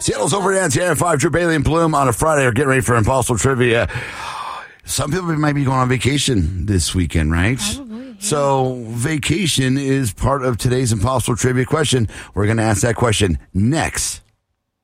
Seattle's over at Nancy and 5, Drew Bailey and Bloom on a Friday are getting ready for Impossible Trivia. Some people might be going on vacation this weekend, right? Probably. Yeah. So vacation is part of today's Impossible Trivia question. We're going to ask that question next.